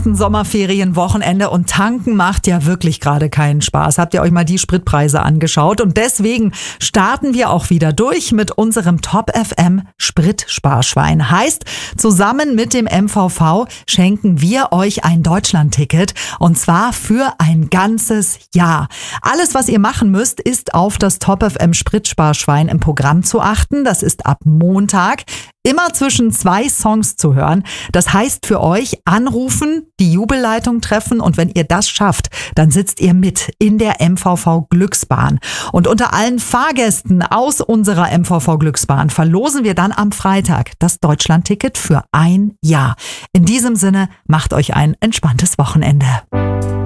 letzten Sommerferienwochenende und tanken macht ja wirklich gerade keinen Spaß. Habt ihr euch mal die Spritpreise angeschaut? Und deswegen starten wir auch wieder durch mit unserem Top FM Spritsparschwein. Heißt, zusammen mit dem MVV schenken wir euch ein Deutschlandticket und zwar für ein ganzes Jahr. Alles, was ihr machen müsst, ist auf das Top FM Spritsparschwein im Programm zu achten. Das ist ab Montag immer zwischen 2 Songs zu hören. Das heißt für euch anrufen, die Jubelleitung treffen und wenn ihr das schafft, dann sitzt ihr mit in der MVV Glücksbahn. Und unter allen Fahrgästen aus unserer MVV Glücksbahn verlosen wir dann am Freitag das Deutschlandticket für ein Jahr. In diesem Sinne, macht euch ein entspanntes Wochenende.